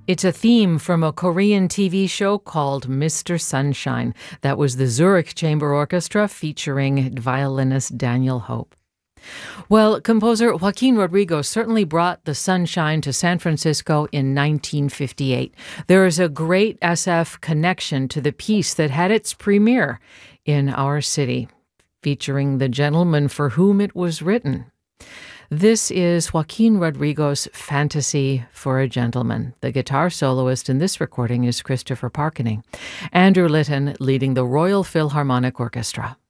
It's a theme from a Korean TV show called Mr. Sunshine. That was the Zurich Chamber Orchestra featuring violinist Daniel Hope. Well, composer Joaquin Rodrigo certainly brought the sunshine to San Francisco in 1958. There is a great SF connection to the piece that had its premiere in our city, featuring the gentleman for whom it was written. This is Joaquin Rodrigo's Fantasy for a Gentleman. The guitar soloist in this recording is Christopher Parkening. Andrew Litton leading the Royal Philharmonic Orchestra.